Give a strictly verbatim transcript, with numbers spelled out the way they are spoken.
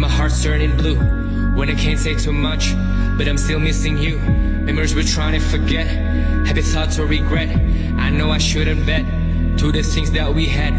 and my heart's turning blue. When I can't say too much, but I'm still missing you. Memories we're trying to forget, happy thoughts or regret. I know I shouldn't bet to the things that we had.